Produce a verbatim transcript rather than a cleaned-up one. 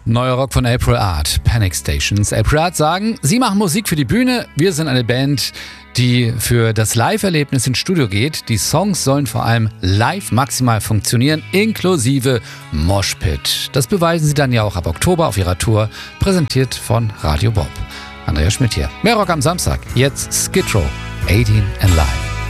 Neuer Rock von April Art, Panic Stations. April Art sagen, sie machen Musik für die Bühne, wir sind eine Band, die für das Live-Erlebnis ins Studio geht. Die Songs sollen vor allem live maximal funktionieren, inklusive Moshpit. Das beweisen sie dann ja auch ab Oktober auf ihrer Tour, präsentiert von Radio Bob. Andreas Schmidt hier. Mehr Rock am Samstag, jetzt Skid Row, achtzehn and Live.